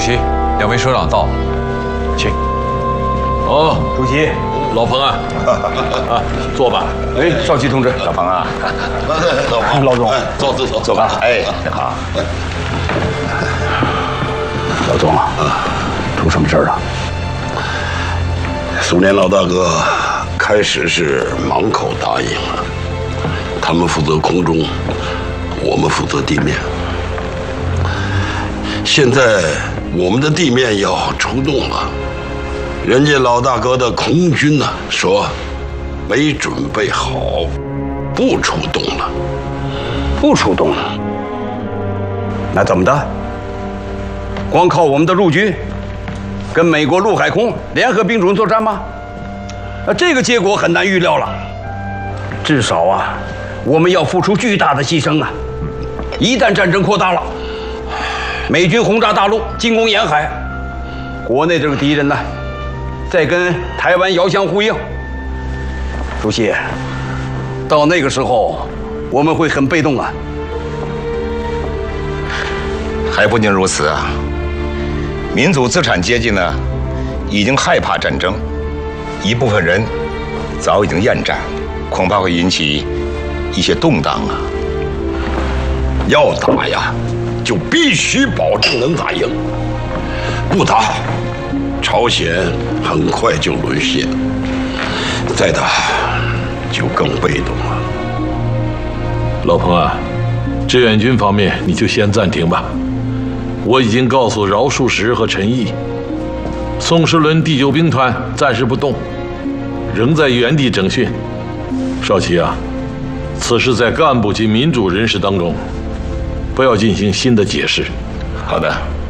席，两位首长到，请。 哦， 主席， 老彭啊，坐吧。 哎，少奇同志， 老彭啊， 老总， 走吧。哎，好。 老总啊，出什么事儿了？ 苏联老大哥开始是满口答应了，他们负责空中，我们负责地面。现在我们的地面要出动了，人家老大哥的空军呢说没准备好，不出动了。 不出动了？那怎么的？光靠我们的陆军跟美国陆海空联合兵种作战吗？这个结果很难预料了。至少啊，我们要付出巨大的牺牲啊！一旦战争扩大了，美军轰炸大陆，进攻沿海，国内这个敌人呢，再跟台湾遥相呼应。主席，到那个时候，我们会很被动啊。 还不仅如此啊，民主资产阶级呢，已经害怕战争，一部分人早已经厌战，恐怕会引起一些动荡啊。 要打呀，就必须保证能打赢，不打，朝鲜很快就沦陷，再打就更被动了。 老彭啊，志愿军方面你就先暂停吧。我已经告诉饶漱石和陈毅，宋时轮第9兵团暂时不动，仍在原地整训。少奇啊，此事在干部及民主人士当中，不要进行新的解释。 好的。